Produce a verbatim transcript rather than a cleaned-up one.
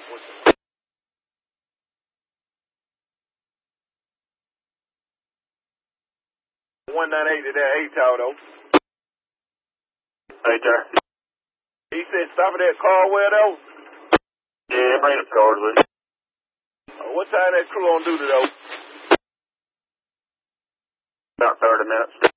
one ninety-eight to that A-Tower, though. Right there. He said stop at that Caldwell, though? Yeah, bring the cars with you. Uh, what time that crew on duty, though? About thirty minutes.